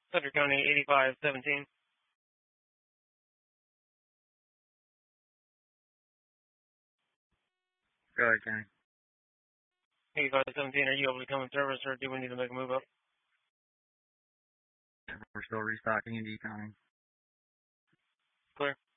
Suffolk County 8517. Go ahead, Kenny. 8517, are you able to come in service, or do we need to make a move up? We're still restocking and deconing. Clear.